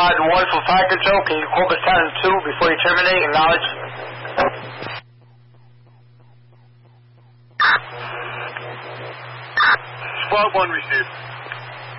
1 for fire control. Can you Corpus Town 2 before you terminate? Acknowledge. Squad 1 received.